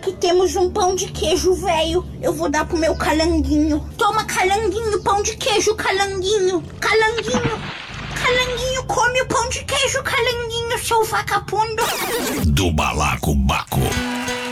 Aqui temos um pão de queijo velho. Eu vou dar pro meu calanguinho. Toma, calanguinho, pão de queijo, calanguinho. Calanguinho. Calanguinho, come o pão de queijo, calanguinho, seu vagabundo. Do Balacobaco.